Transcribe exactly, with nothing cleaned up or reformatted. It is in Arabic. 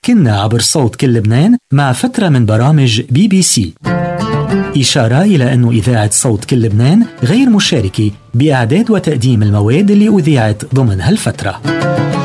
كنا عبر صوت كل لبنان مع فترة من برامج بي بي سي، إشارة إلى أن إذاعة صوت كل لبنان غير مشاركة بإعداد وتقديم المواد اللي أذيعت ضمن هالفترة.